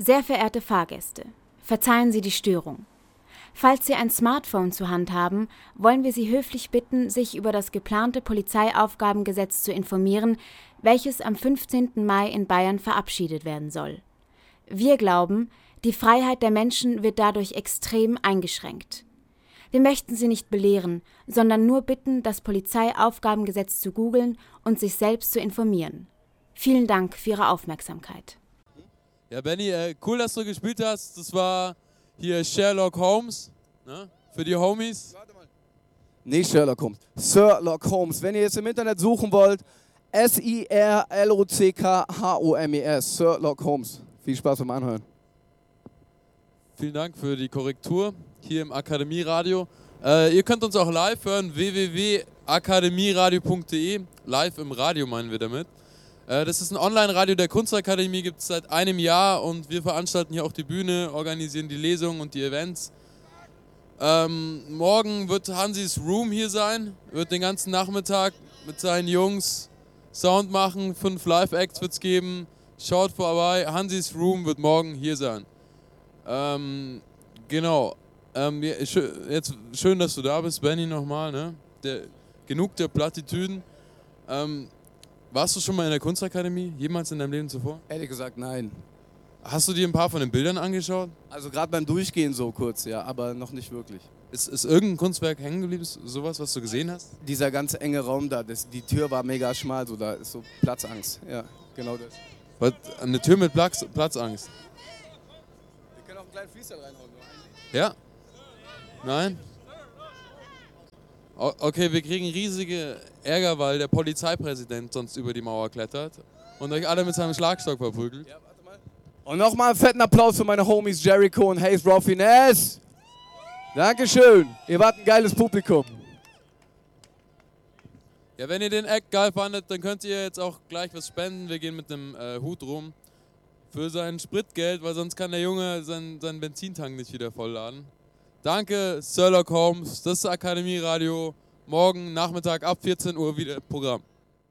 Sehr verehrte Fahrgäste, verzeihen Sie die Störung. Falls Sie ein Smartphone zur Hand haben, wollen wir Sie höflich bitten, sich über das geplante Polizeiaufgabengesetz zu informieren, welches am 15. Mai in Bayern verabschiedet werden soll. Wir glauben, die Freiheit der Menschen wird dadurch extrem eingeschränkt. Wir möchten Sie nicht belehren, sondern nur bitten, das Polizeiaufgabengesetz zu googeln und sich selbst zu informieren. Vielen Dank für Ihre Aufmerksamkeit. Ja, Benny, cool, dass du gespielt hast. Das war hier Sherlock Holmes, ne? Für die Homies. Warte mal. Nicht Sherlock Holmes, Sherlock Holmes. Wenn ihr jetzt im Internet suchen wollt, SIRLOCKHOMES, Sherlock Holmes. Viel Spaß beim Anhören. Vielen Dank für die Korrektur hier im Akademieradio. Ihr könnt uns auch live hören, www.akademieradio.de. Live im Radio meinen wir damit. Das ist ein Online-Radio der Kunstakademie, gibt es seit einem Jahr und wir veranstalten hier auch die Bühne, organisieren die Lesungen und die Events. Morgen wird Hansis Room hier sein, wird den ganzen Nachmittag mit seinen Jungs Sound machen, 5 Live-Acts wird es geben. Schaut vorbei, Hansis Room wird morgen hier sein. Genau. Jetzt schön, dass du da bist, Benny, nochmal. Ne? Genug der Plattitüden. Warst du schon mal in der Kunstakademie? Jemals in deinem Leben zuvor? Ehrlich gesagt, nein. Hast du dir ein paar von den Bildern angeschaut? Also gerade beim Durchgehen so kurz, ja, aber noch nicht wirklich. Ist irgendein Kunstwerk hängen geblieben, sowas, was du gesehen hast? Dieser ganz enge Raum da, die Tür war mega schmal, so da ist so Platzangst. Ja, genau das. Eine Tür mit Platzangst? Wir können auch einen kleinen Freestyle reinhauen. Ja? Nein? Okay, wir kriegen riesige Ärger, weil der Polizeipräsident sonst über die Mauer klettert und euch alle mit seinem Schlagstock verprügelt. Ja, warte mal. Und nochmal einen fetten Applaus für meine Homies Jericho und Hayes Raufines. Dankeschön. Ihr wart ein geiles Publikum. Ja, wenn ihr den Act geil fandet, dann könnt ihr jetzt auch gleich was spenden. Wir gehen mit einem Hut rum für sein Spritgeld, weil sonst kann der Junge seinen Benzintank nicht wieder vollladen. Danke, Sherlock Holmes, das ist Akademieradio. Morgen Nachmittag ab 14 Uhr wieder Programm.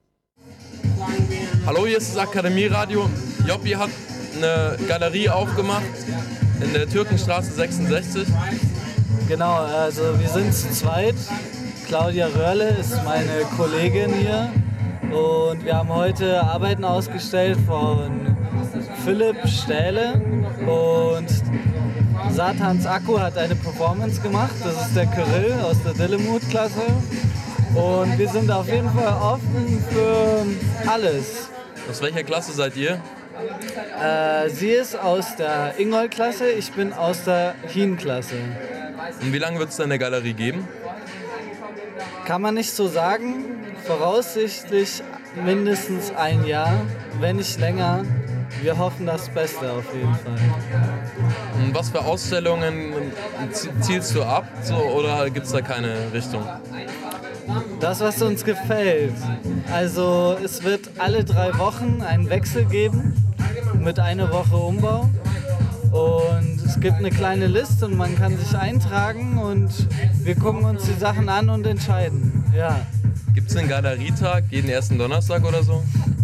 Hallo, hier ist das Akademieradio. Joppi hat eine Galerie aufgemacht in der Türkenstraße 66. Genau, also wir sind zu zweit. Claudia Röhrle ist meine Kollegin hier und wir haben heute Arbeiten ausgestellt von Philipp Stähle und Satans Akku hat eine Performance gemacht, das ist der Kyrill aus der Dillemut-Klasse und wir sind auf jeden Fall offen für alles. Aus welcher Klasse seid ihr? Sie ist aus der Ingold-Klasse, ich bin aus der Hien-Klasse. Und wie lange wird es denn eine Galerie geben? Kann man nicht so sagen, voraussichtlich mindestens ein Jahr, wenn nicht länger. Wir hoffen das Beste auf jeden Fall. Und was für Ausstellungen zielst du ab oder gibt es da keine Richtung? Das, was uns gefällt. Also es wird alle 3 Wochen einen Wechsel geben mit einer Woche Umbau. Und es gibt eine kleine Liste und man kann sich eintragen und wir gucken uns die Sachen an und entscheiden. Ja. Gibt es einen Galerietag jeden ersten Donnerstag oder so?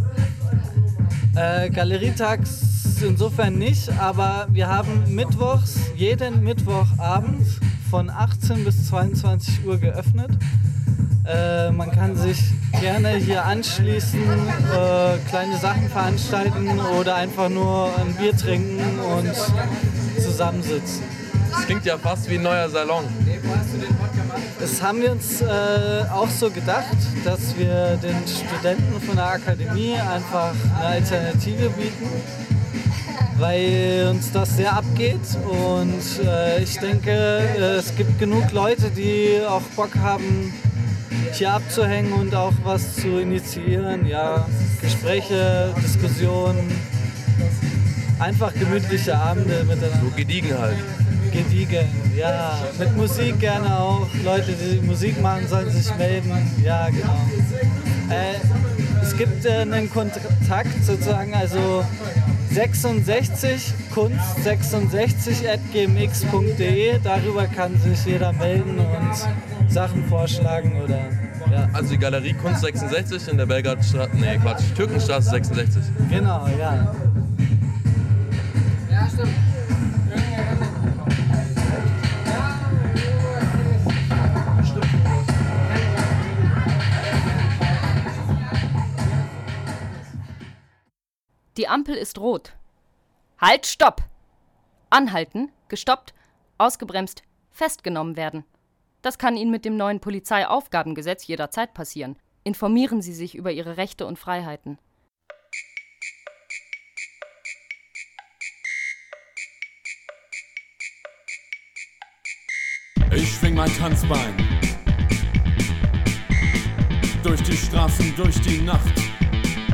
Galerietag insofern nicht, aber wir haben mittwochs, jeden Mittwochabend von 18 bis 22 Uhr geöffnet. Man kann sich gerne hier anschließen, kleine Sachen veranstalten oder einfach nur ein Bier trinken und zusammensitzen. Das klingt ja fast wie ein neuer Salon. Das haben wir uns auch so gedacht, dass wir den Studenten von der Akademie einfach eine Alternative bieten, weil uns das sehr abgeht und ich denke, es gibt genug Leute, die auch Bock haben, hier abzuhängen und auch was zu initiieren, ja, Gespräche, Diskussionen, einfach gemütliche Abende miteinander. So gediegen halt. Gediegen, ja, mit Musik gerne auch, Leute, die Musik machen, sollen sich melden, ja, genau. Es gibt einen Kontakt sozusagen, also 66 kunst66@gmx.de, darüber kann sich jeder melden und Sachen vorschlagen oder ja. Also die Galerie Kunst 66 in der Türkenstraße 66. Genau, ja. Die Ampel ist rot. Halt, stopp! Anhalten, gestoppt, ausgebremst, festgenommen werden. Das kann Ihnen mit dem neuen Polizeiaufgabengesetz jederzeit passieren. Informieren Sie sich über Ihre Rechte und Freiheiten. Ich schwing mein Tanzbein durch die Straßen, durch die Nacht.